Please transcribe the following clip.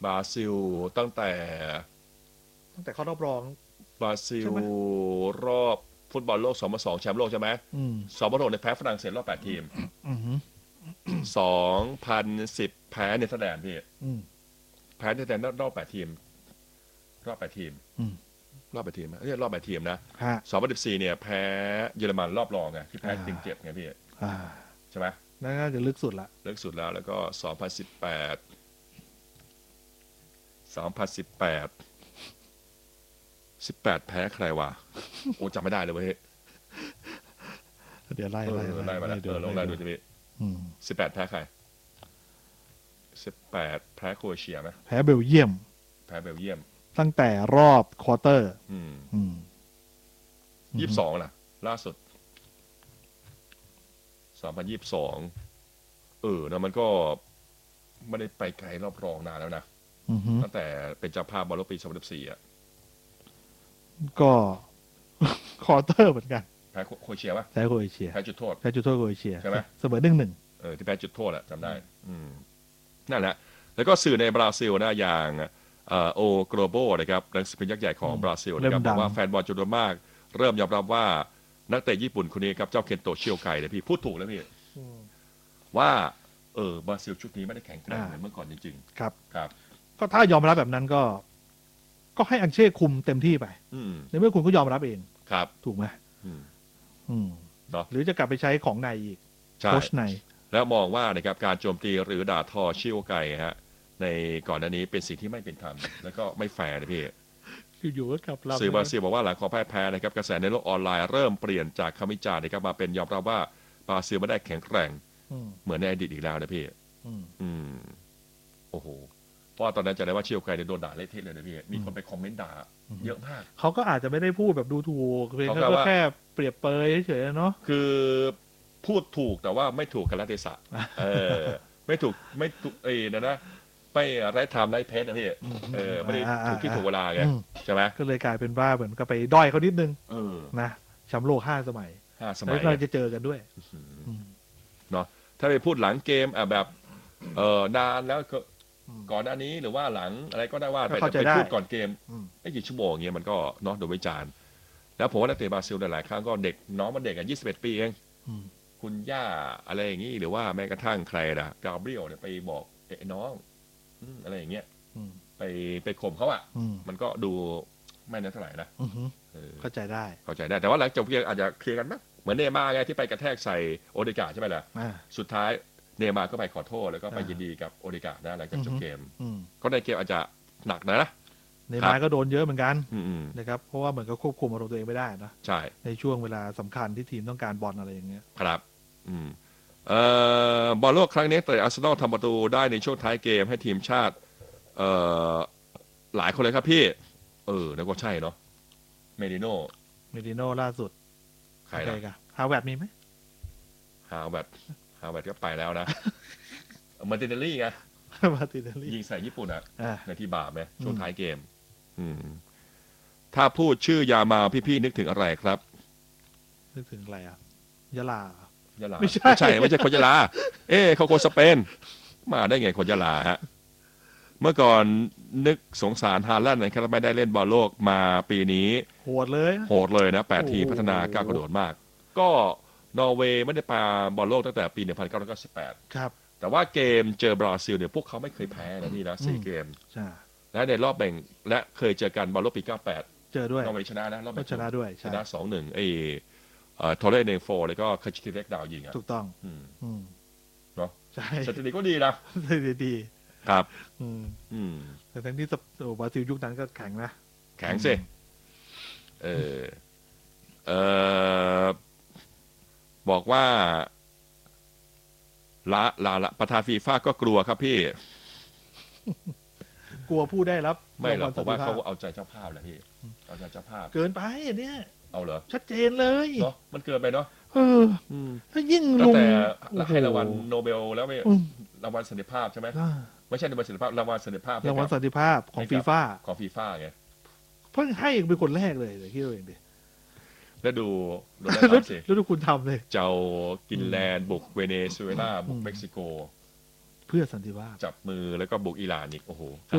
บราซิลตั้งแต่เข้ารอบรองบราซิลใช่ไหมรอบฟุตบอลโลก2002แชมป์โลกใช่ไหมอืม 2006เนี่ยแพ้ฝรั่งเศสรอบ8ทีมอืม 2010แพ้เนเธอร์แลนด์พี่อืมแพ้เนเธอร์แลนด์รอบ8ทีมรอบ8ทีมอืมรอบ8ทีมเรียกรอบ8ทีมนะฮะ 2014เนี่ยแพ้เยอรมันรอบรองไงที่แพ้ติงเจ็บไงพี่อ่าใช่ไหมนั่นก็จะลึกสุดละเลิกสุดแล้วก็2018 18แพ้ใครวะโอ้จำไม่ได้เลยเว้ยเดี๋ยวไล่ไล่มาแล้วลองไล่ดูทีนี้อืม 18แพ้ใคร18แพ้โครเอเชียไหมแพ้เบลเยียมแพ้เบลเยียมตั้งแต่รอบควอเตอร์อืมอืม 22ล่ะล่าสุด2022นะมันก็ไม่ได้ไปไกลรอบรองนานแล้วนะอือฮึตั้งแต่เป็นเจ้าภาพบอลโลกปี2014อ่ะก็ ควอเตอร์เหมือนกันแพ้โครเอเชียป่ะแพ้โครเอเชียแพ้จุดโทษแพ้จุดโทษโครเอเชียใช่ไหมเสมอ1-1 ที่แพ้จุดโทษอะจำได้นั่นแหละแล้วก็สื่อในบราซิลนะอย่างโอโกลโบนะครับหนังสือพิมพ์ยักษ์ใหญ่ของบราซิลนะครับบอกว่าแฟนบอลจำนวนมากเริ่มยอมรับว่านักเตะญี่ปุ่นคนนี้ครับเจ้าเคนโตะเชียวไกเนี่ยพี่พูดถูกแล้วพี่ว่าบราซิลชุดนี้ไม่ได้แข็งแกร่งเหมือนเมื่อก่อนจริงครับๆครับก็ถ้ายอมรับแบบนั้นก็ให้อังเช่คุมเต็มที่ไปในเมื่อคุณก็ยอมรับเองครับถูกไหมเนาะหรือจะกลับไปใช้ของในอีกใช่โค้ชในแล้วมองว่านะครับการโจมตีหรือด่าทอชิโอไกฮะในก่อนหน้านี้เป็นสิ่งที่ไม่เป็นธรรมแล้วก็ไม่แฟร์นะพี่อยู่ๆก็กลับสื่อบราซิลบอกว่าหลังของพ่ายแพ้นะครับกระแสในโลกออนไลน์เริ่มเปลี่ยนจากคำวิจารณ์นะครับมาเป็นยอมรับว่าบราซิลไม่ได้แข็งแกร่งเหมือนในอดีตอีกแล้วนะพี่โอ้โหเพราะตอนนั้นจะได้ว่าชิโอไกเนี่ยโดนด่าเละเทะเลยนะพี่มีคนไปคอมเมนต์ด่าเยอะมากเขาก็อาจจะไม่ได้พูดแบบดูถูกเพียงก็แค่เปรียบเปยเฉยๆเนาะคือพูดถูกแต่ว่าไม่ถูกกาลเทศะไม่ถูกนะไม่ไร้ไทม์ไร้เพจนะพี่ไม่ได้ถูกที่ถูกเวลาไงใช่ไหมก็เลยกลายเป็นว่าเหมือนกับไปด้อยเขานิดนึงนะแชมป์โลก5 สมัยแล้วเราจะเจอกันด้วยเนาะถ้าไปพูดหลังเกมแบบนานแล้วก่อนหน้านี้หรือว่าหลังอะไรก็ได้ว่าไปพูดก่อนเกมไม่กี่ชั่วโมงเงี้ยมันก็เนาะโดนวิจารณ์แล้วผมว่านักเตะบราซิลหลายๆครั้งก็เด็กน้องมันเด็ก21 ปีเองคุณย่าอะไรอย่างนี้หรือว่าแม้กระทั่งใครนะกาเบรียลเนี่ยไปบอกน้องอะไรอย่างเงี้ยไปข่มเขาอ่ะมันก็ดูไม่น่าเท่าไหร่นะเข้าใจได้แต่ว่าหลังจบเกมอาจจะเคลียร์กันมั้ยเหมือนเนย์มาร์ไงที่ไปกระแทกใส่โอเดการ์ใช่ไหมล่ะสุดท้ายเนย์มาร์ก็ไปขอโทษแล้วก็ไปยินดีกับโอเดการ์นะหลังจากจบเกมก็ในเกมอาจจะหนักนะเนย์มาร์ก็โดนเยอะเหมือนกันนะครับเพราะว่าเหมือนกับควบคุมอารมณ์ตัวเองไม่ได้นะใช่ในช่วงเวลาสำคัญที่ทีมต้องการบอลอะไรอย่างเงี้ยครับบอลโลกครั้งนี้แต่อาร์เซนอลทำประตูได้ในช่วงท้ายเกมให้ทีมชาติหลายคนเลยครับพี่แล้วก็ใช่เนาะเมดิโน่ล่าสุดใครล่ะฮาวเวิร์ดมีไหมฮาวเวิร์ดก็ไปแล้วนะมาร์ติเนลลี่ไงยิงใส่ญี่ปุ่นในที่บาปไหมช่วงท้ายเกมถ้าพูดชื่อยามาพี่นึกถึงอะไรครับนึกถึงอะไรยะลาไม่ใช่คนยะลาเขาคนสเปนมาได้ไงคนยะลาฮะเมื่อก่อนนึกสงสารฮาแลนด์นะครับไม่ได้เล่นบอลโลกมาปีนี้โหดเลยนะ8 ทีมพัฒนาก้าวกระโดดมากก็นอร์เวย์ไม่ได้ไปบอลโลกตั้งแต่ปี1998 ครับแต่ว่าเกมเจอบราซิลเนี่ยพวกเขาไม่เคยแพ้นะนี่นะ4 เกมและในรอบแบ่งและเคยเจอกันบอลโลกปี98 เจอด้วยนอร์เวย์ชนะนะรอบแบ่งชนะด้วยชนะ 2-1โทเรเนโฟแล้วก็คาชิติเล็กดาวยิงถูกต้องเนาะใช่สถิติก็ดีนะดีครับแต่ทั้งที่บราซิลยุคนั้นก็แข็งนะแข็งสิบอกว่าละประธานฟีฟ่าก็กลัวครับพี่กลัวผู้ได้รับไม่หรอกผมว่าเขาเอาใจเจ้าภาพแหละพี่เอาใจเจ้าภาพเกินไปเนี่ยเอาเหรอชัดเจนเลยเนาะมันเกินไปเนาะถ้ายิ่งลงแต่ให้รางวัลโนเบลแล้วไม่รางวัลสันติภาพใช่ไหมไม่ใช่รางวัลสันติภาพรางวัลสันติภาพของฟีฟ่าไงเพิ่งให้เป็นคนแรกเลยคิดดูเองดิแล้วดูแล้วดูคุณทำเลยเจ้ากินแลนด์บุกเวเนซุเอลาบุกเม็กซิโกเพื่อสันติภาพจับมือแล้วก็บุกอิหร่านอีกโอ้โห